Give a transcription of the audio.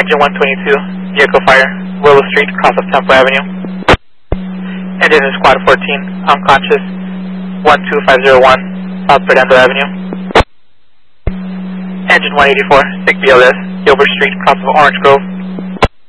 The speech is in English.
Engine 122, vehicle fire, Willow Street, cross of Temple Avenue. Engine in Squad 14, unconscious, 12501, South Fernando Avenue. Engine 184, SIG BLS, Gilbert Street, cross of Orange Grove.